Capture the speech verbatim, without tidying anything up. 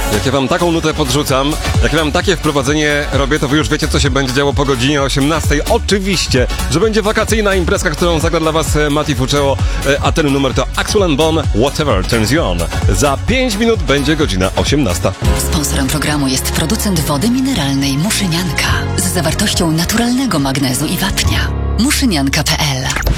Jak ja wam taką nutę podrzucam, jak ja wam takie wprowadzenie robię, to wy już wiecie, co się będzie działo po godzinie osiemnastej. Oczywiście, że będzie wakacyjna imprezka, którą zagra dla was Mati Fuceo, a ten numer to Axel and Bone, Whatever Turns You On. Za pięć minut będzie godzina osiemnasta. Sponsorem programu jest producent wody mineralnej Muszynianka z zawartością naturalnego magnezu i wapnia. muszynianka kropka p l